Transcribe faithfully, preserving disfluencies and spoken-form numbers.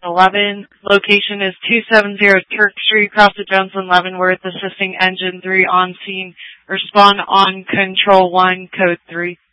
eleven. Location is two seventy Turk Street, across the Johnson Leavenworth, assisting Engine three on scene. Respond on Control one, Code three.